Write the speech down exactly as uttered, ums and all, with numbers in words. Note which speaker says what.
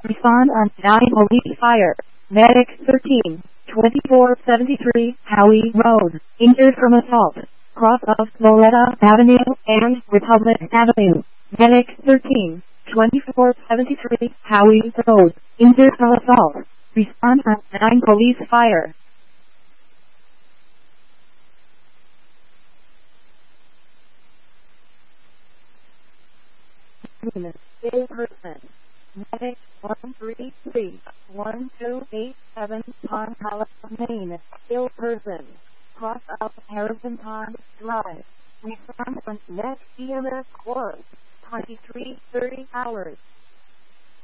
Speaker 1: Respond on nine Police Fire. Medic thirteen, twenty-four seventy-three, Howie Road. Injured from assault. Cross of Loretta Avenue and Republic Avenue. Medic thirteen, twenty-four seventy-three, Howie Road. Injured from assault. Respond on nine Police Fire. Ill person. Medic one three three, one two eight seven, Pond Hollow, Maine. Ill person. Cross of Harrison Pond Drive. Respond on next E M S course. twenty-three thirty hours.